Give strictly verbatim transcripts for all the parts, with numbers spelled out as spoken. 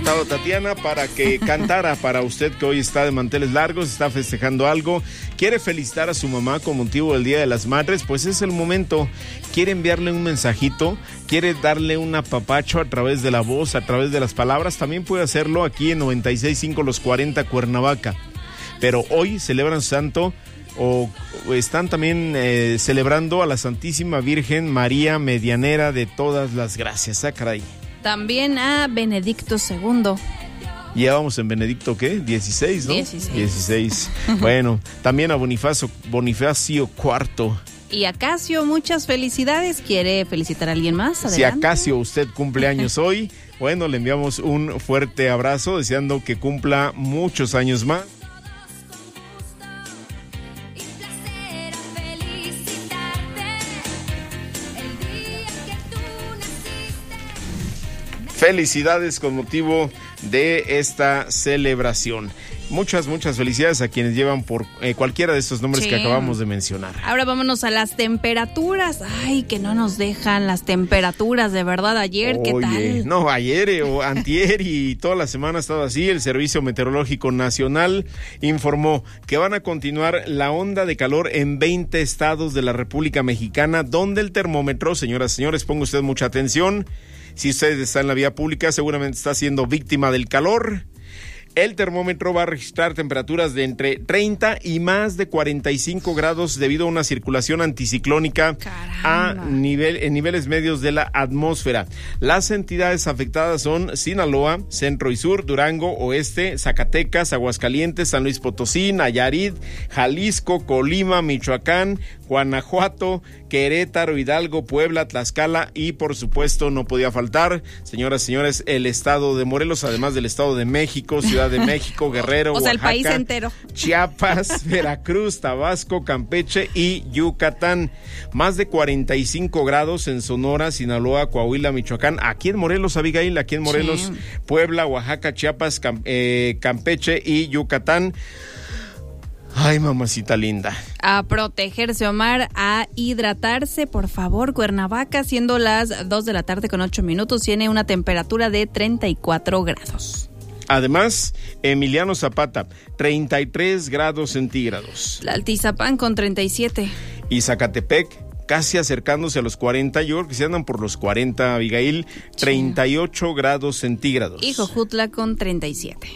contratado a Tatiana para que cantara para usted que hoy está de manteles largos, está festejando algo, quiere felicitar a su mamá con motivo del Día de las Madres, pues es el momento. Quiere enviarle un mensajito, quiere darle un apapacho a través de la voz, a través de las palabras, también puede hacerlo aquí en noventa y seis punto cinco Los cuarenta Cuernavaca. Pero hoy celebran su santo o están también eh, celebrando a la Santísima Virgen María Medianera de todas las gracias. Ah, caray. También a Benedicto segundo. Ya vamos en Benedicto, ¿qué? dieciséis, ¿no? dieciséis. dieciséis. Bueno, también a Bonifacio, Bonifacio cuarto. Y a Casio, muchas felicidades. ¿Quiere felicitar a alguien más? Adelante. Si a Casio usted cumple años hoy, bueno, le enviamos un fuerte abrazo, deseando que cumpla muchos años más. Felicidades con motivo de esta celebración. Muchas, muchas felicidades a quienes llevan por eh, cualquiera de estos nombres sí. que acabamos de mencionar. Ahora vámonos a las temperaturas. Ay, que no nos dejan las temperaturas, de verdad. Ayer, Oye, ¿qué tal? No, ayer eh, o antier y toda la semana ha estado así. El Servicio Meteorológico Nacional informó que van a continuar la onda de calor en veinte estados de la República Mexicana, donde el termómetro, señoras y señores, ponga usted mucha atención. Si usted está en la vía pública, seguramente está siendo víctima del calor. El termómetro va a registrar temperaturas de entre treinta y más de cuarenta y cinco grados debido a una circulación anticiclónica a nivel, en niveles medios de la atmósfera. Las entidades afectadas son Sinaloa, Centro y Sur, Durango, Oeste, Zacatecas, Aguascalientes, San Luis Potosí, Nayarit, Jalisco, Colima, Michoacán, Guanajuato, Querétaro, Hidalgo, Puebla, Tlaxcala y por supuesto no podía faltar, señoras y señores, el estado de Morelos, además del estado de México, Ciudad de México, Guerrero, o sea, Oaxaca, el país entero. Chiapas, Veracruz, Tabasco, Campeche y Yucatán. Más de cuarenta y cinco grados en Sonora, Sinaloa, Coahuila, Michoacán. Aquí en Morelos, Abigail, aquí en Morelos, sí. Puebla, Oaxaca, Chiapas, Cam, eh, Campeche y Yucatán. Ay, mamacita linda. A protegerse, Omar, a hidratarse, por favor. Cuernavaca, siendo las dos de la tarde con ocho minutos, tiene una temperatura de treinta y cuatro grados. Además, Emiliano Zapata, treinta y tres grados centígrados. Tlaltizapán con treinta y siete. Y Zacatepec, casi acercándose a los cuarenta, yo creo que se andan por los cuarenta, Abigail, treinta y ocho sí. grados centígrados. Y Jojutla con treinta y siete.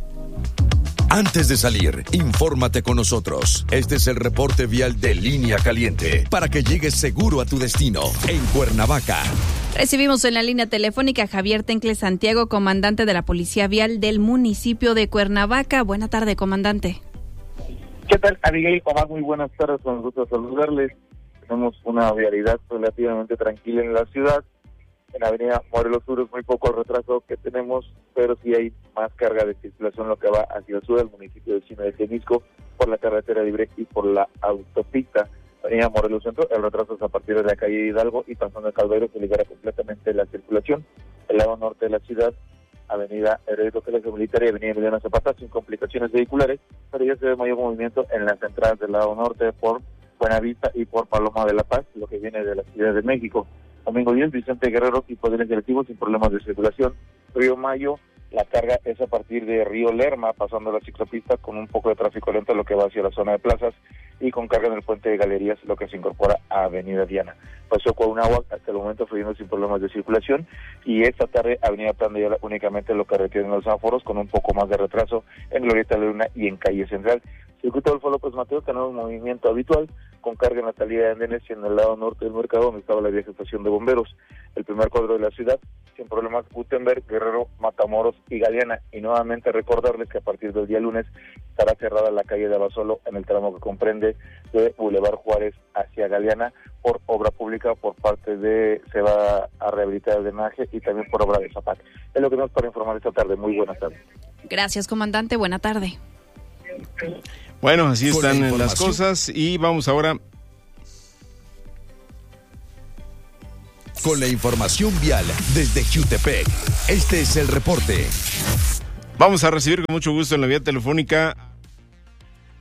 Antes de salir, infórmate con nosotros. Este es el reporte vial de Línea Caliente para que llegues seguro a tu destino en Cuernavaca. Recibimos en la línea telefónica a Javier Tencle Santiago, comandante de la Policía Vial del municipio de Cuernavaca. Buena tarde, comandante. ¿Qué tal, Abigail? Omar, muy buenas tardes, con nosotros saludarles. Tenemos una vialidad relativamente tranquila en la ciudad. En la avenida Morelos Sur es muy poco el retraso que tenemos, pero sí hay más carga de circulación lo que va hacia el sur del municipio vecino de Temisco por la carretera libre y por la autopista. Avenida Morelos Centro, el retraso es a partir de la calle Hidalgo y pasando el Calvario se libera completamente la circulación. El lado norte de la ciudad, avenida Herédito Colegio Militar y avenida Emiliano Zapata, sin complicaciones vehiculares, pero ya se ve mayor movimiento en las entradas del lado norte por Buenavista y por Paloma de la Paz, lo que viene de la Ciudad de México. Domingo diez, Vicente Guerrero y poderes selectivos sin problemas de circulación. Río Mayo, la carga es a partir de Río Lerma, pasando la ciclopista con un poco de tráfico lento, lo que va hacia la zona de plazas, y con carga en el puente de Galerías, lo que se incorpora a Avenida Diana. Pasó Cuauhnáhuac hasta el momento fluyendo sin problemas de circulación, y esta tarde Avenida Plan de Ayala únicamente lo que retienen los semáforos, con un poco más de retraso en Glorieta Luna y en Calle Central. Circuito Adolfo López Mateos, tenemos movimiento habitual, con carga en la salida de Andenes y en el lado norte del mercado, donde estaba la vieja estación de bomberos. El primer cuadro de la ciudad, sin problemas, Gutenberg, Guerrero, Matamoros y Galeana. Y nuevamente recordarles que a partir del día lunes estará cerrada la calle de Abasolo en el tramo que comprende de Boulevard Juárez hacia Galeana por obra pública por parte de, se va a rehabilitar el drenaje y también por obra de Zapac. Es lo que tenemos para informar esta tarde. Muy buenas tardes. Gracias, comandante. Buena tarde. Bueno, así están las cosas y vamos ahora con la información vial desde Jutepec. Este es el reporte. Vamos a recibir con mucho gusto en la vía telefónica